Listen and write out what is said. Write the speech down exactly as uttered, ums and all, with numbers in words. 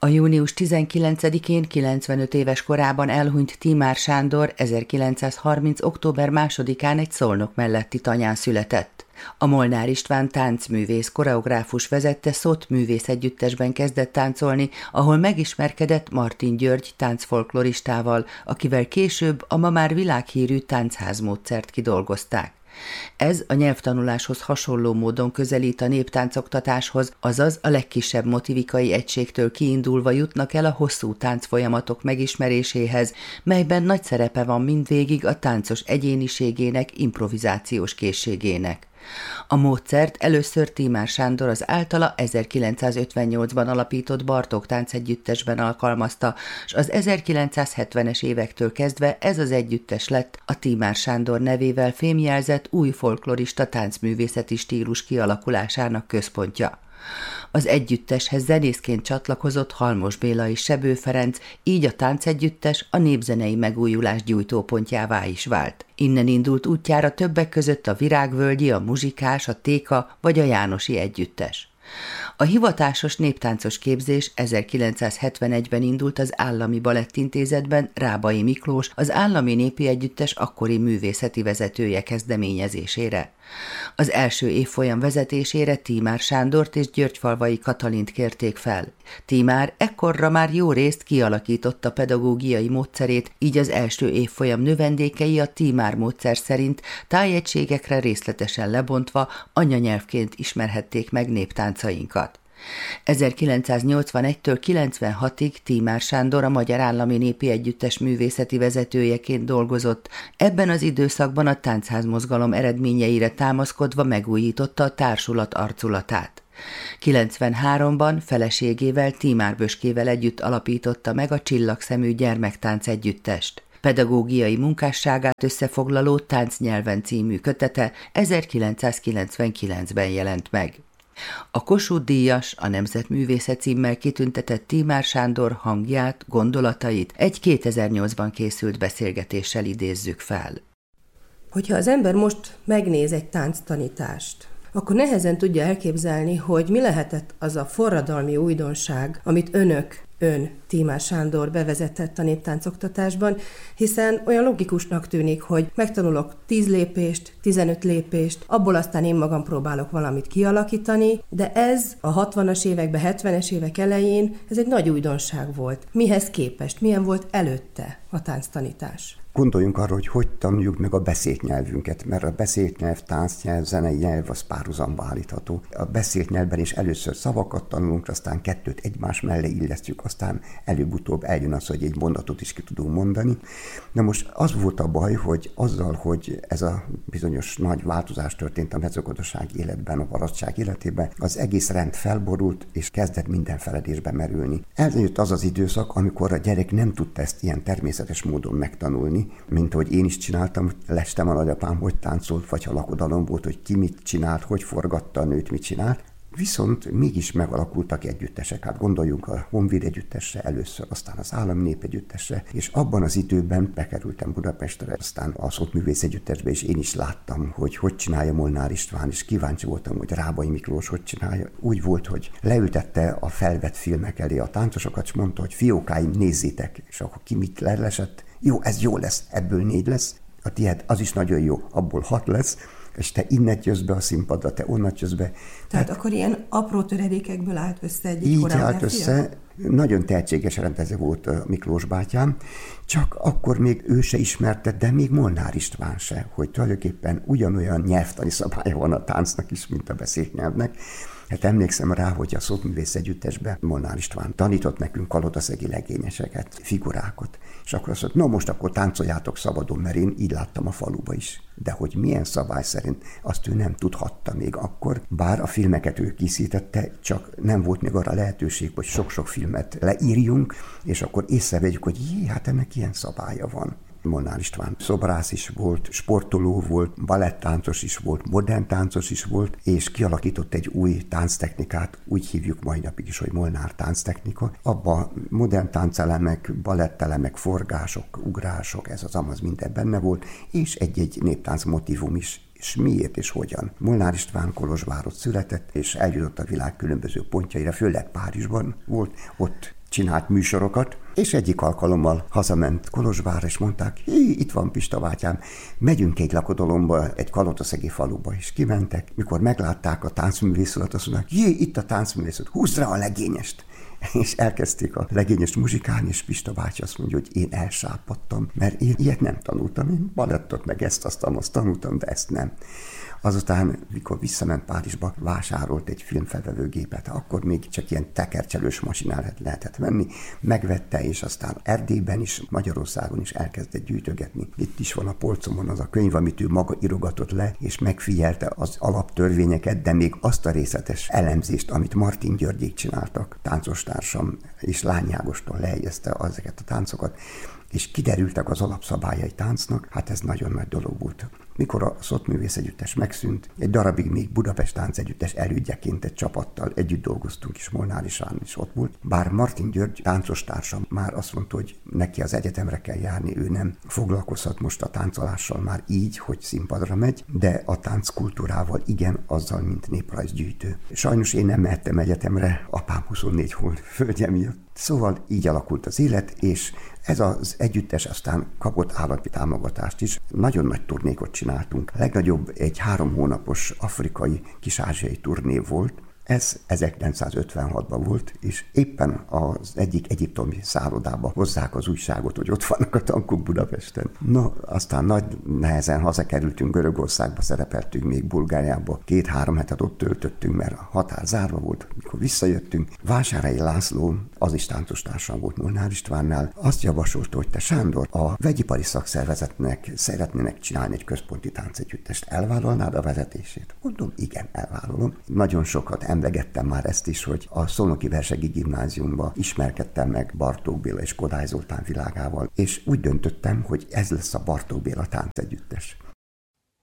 A június tizenkilencedikén kilencvenöt éves korában elhunyt Tímár Sándor ezerkilencszázharminc. október másodikán egy Szolnok melletti Tanyán született. A Molnár István táncművész koreográfus vezette Szot művész együttesben kezdett táncolni, ahol megismerkedett Martin György táncfolkloristával, akivel később a ma már világhírű táncházmódszert kidolgozták. Ez a nyelvtanuláshoz hasonló módon közelít a néptáncoktatáshoz, azaz a legkisebb motivikai egységtől kiindulva jutnak el a hosszú táncfolyamatok megismeréséhez, melyben nagy szerepe van mindvégig a táncos egyéniségének, improvizációs készségének. A módszert először Tímár Sándor az általa ezerkilencszázötvennyolcban alapított Bartók táncegyüttesben alkalmazta, s az ezerkilencszázhetvenes évektől kezdve ez az együttes lett a Tímár Sándor nevével fémjelzett új folklorista táncművészeti stílus kialakulásának központja. Az együtteshez zenészként csatlakozott Halmos Béla és Sebő Ferenc, így a táncegyüttes a népzenei megújulás gyújtópontjává is vált. Innen indult útjára többek között a Virágvölgyi, a Muzsikás, a Téka vagy a Jánosi együttes. A hivatásos néptáncos képzés ezerkilencszázhetvenegyben indult az Állami Balettintézetben Rábai Miklós, az Állami Népi Együttes akkori művészeti vezetője kezdeményezésére. Az első évfolyam vezetésére Tímár Sándort és Györgyfalvai Katalint kérték fel. Tímár ekkorra már jó részt kialakította pedagógiai módszerét, így az első évfolyam növendékei a Tímár módszer szerint tájegységekre részletesen lebontva anyanyelvként ismerhették meg néptáncainkat. ezerkilencszáznyolcvanegytől kilencvenhatig Tímár Sándor a Magyar Állami Népi Együttes művészeti vezetőjeként dolgozott. Ebben az időszakban a táncházmozgalom eredményeire támaszkodva megújította a társulat arculatát. kilencvenháromban feleségével, Tímár Böskével együtt alapította meg a Csillagszemű gyermektánc együttest. Pedagógiai munkásságát összefoglaló Táncnyelven című kötete ezerkilencszázkilencvenkilencben jelent meg. A Kossuth-díjas, a Nemzetművésze címmel kitüntetett Tímár Sándor hangját, gondolatait egy kétezer-nyolcban készült beszélgetéssel idézzük fel. Hogyha az ember most megnéz egy tánctanítást, akkor nehezen tudja elképzelni, hogy mi lehetett az a forradalmi újdonság, amit önök, ön, Tímár Sándor bevezetett a néptáncoktatásban, hiszen olyan logikusnak tűnik, hogy megtanulok tíz lépést, tizenöt lépést, abból aztán én magam próbálok valamit kialakítani, de ez a hatvanas években, hetvenes évek elején ez egy nagy újdonság volt. Mihez képest? Milyen volt előtte a tánctanítás? Gondoljunk arra, hogy hogy tanuljuk meg a beszélt nyelvünket, mert a beszélt nyelv, táncnyelv, zenei nyelv az párhuzamba állítható. A beszélt nyelvben is először szavakat tanulunk, aztán kettőt egymás mellé illesztjük, aztán előbb-utóbb eljön az, hogy egy mondatot is ki tudunk mondani. Na most az volt a baj, hogy azzal, hogy ez a bizonyos nagy változás történt a mezőgazdaság életben, a parasztság életében, az egész rend felborult, és kezdett minden feledésbe merülni. Eljött az az időszak, amikor a gyerek nem tudta ezt ilyen természetes módon megtanulni, mint ahogy én is csináltam, lestem a nagyapám, hogy táncolt, vagy ha lakodalom volt, hogy ki mit csinált, hogy forgatta a nőt, mit csinált. Viszont mégis megalakultak együttesek. Hát gondoljunk a Honvéd együttesre először, aztán az Állami Nép együttesre, és abban az időben bekerültem Budapestre, aztán a Szot művész együttesbe, és én is láttam, hogy hogy csinálja Molnár István, és kíváncsi voltam, hogy Rábai Miklós hogy csinálja. Úgy volt, hogy leültette a felvett filmek elé a táncosokat, és mondta, hogy fiókáim, nézzétek, és akkor ki mit lelesett. Jó, ez jó lesz, ebből négy lesz, a tiéd az is nagyon jó, abból hat lesz, és te innent jössz be a színpadra, te onnat jössz be. Tehát hát, akkor ilyen apró töredékekből állt össze egy így állt össze, nagyon tehetséges rendező volt a Miklós bátyám, csak akkor még ő se ismerte, de még Molnár István se, hogy tulajdonképpen ugyanolyan nyelvtani szabálya van a táncnak is, mint a beszélt nyelvnek. Hát emlékszem rá, hogy a Szot művész együttesben Molnár István tanított nekünk kalotaszegi legényeseket, figurákat, és akkor azt mondta, no most akkor táncoljátok szabadon, mert én így láttam a faluba is. De hogy milyen szabály szerint, azt ő nem tudhatta még akkor, bár a filmeket ő készítette, csak nem volt még arra lehetőség, hogy sok-sok filmet leírjunk, és akkor észrevegyük, hogy jé, hát ennek ilyen szabálya van. Molnár István szobrász is volt, sportoló volt, balettáncos is volt, modern táncos is volt, és kialakított egy új tánctechnikát, úgy hívjuk mai napig is, hogy Molnár tánctechnika. Abba modern táncelemek, balettelemek, forgások, ugrások, ez az amaz minden benne volt, és egy-egy néptánc motívum is. És miért és hogyan. Molnár István Kolozsvárott született, és eljutott a világ különböző pontjaira, főleg Párizsban volt, ott csinált műsorokat, és egyik alkalommal hazament Kolozsvárra, és mondták, hí, itt van Pista bátyám, megyünk egy lakodalomba, egy kalotaszegi faluba, és kimentek. Mikor meglátták a táncművész urat, azt mondták, jé, itt a táncművész urat, húzd rá a legényest. És elkezdték a legényest muzsikálni, és Pista bácsi azt mondja, hogy én elsápadtam, mert én ilyet nem tanultam, én balettot meg ezt, azt, azt tanultam, de ezt nem. Azután, mikor visszament Párizsba, vásárolt egy filmfelvevőgépet, akkor még csak ilyen tekercselős masinát lehetett venni, megvette, és aztán Erdélyben is, Magyarországon is elkezdett gyűjtögetni. Itt is van a polcomon az a könyv, amit ő maga írogatott le, és megfigyelte az alaptörvényeket, de még azt a részletes elemzést, amit Martin Györgyék csináltak, táncostársam és Lány Ágoston lejegyezte ezeket a táncokat, és kiderültek az alapszabályai táncnak, hát ez nagyon nagy dolog volt. Mikor a Szotművész Együttes megszűnt, egy darabig még Budapest Táncegyüttes elődjeként egy csapattal együtt dolgoztunk, és Molnár István is ott volt. Bár Martin György táncostársam már azt mondta, hogy neki az egyetemre kell járni, ő nem foglalkozhat most a táncolással már így, hogy színpadra megy, de a tánckultúrával igen, azzal, mint néprajzgyűjtő. Sajnos én nem mehettem egyetemre, apám huszonnégy hónap földje miatt. Szóval így alakult az élet, és ez az együttes aztán kapott állami támogatást is. Nagyon nagy turnékot csináltunk. A legnagyobb egy három hónapos afrikai kis-ázsiai turné volt. Ez ezerkilencszázötvenhatban volt, és éppen az egyik egyiptomi szállodába hozzák az újságot, hogy ott vannak a tankok Budapesten. No, aztán nagy nehezen hazakerültünk Görögországba, szerepeltünk még Bulgáriába. Két-három hetet ott töltöttünk, mert a határ zárva volt. Mikor visszajöttünk, Vásárhelyi László, az is táncostársam volt Molnár Istvánnál, azt javasolta, hogy te Sándor, a vegyipari szakszervezetnek szeretnének csinálni egy központi táncegyüttest. Elvállalnád a vezetését? Mondom, igen, elvállalom. Nagyon sokat emlegettem már ezt is, hogy a Szolnoki Versegi Gimnáziumban ismerkedtem meg Bartók Béla és Kodály Zoltán világával, és úgy döntöttem, hogy ez lesz a Bartók Béla táncegyüttes.